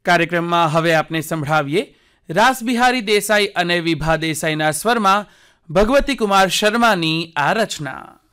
કાર્યક્રમમાં હવે આપને સંભળાવીએ રાસબિહારી દેસાઈ અને વિભા દેસાઈના સ્વરમાં ભગવતી કુમાર શર્માની આ રચના.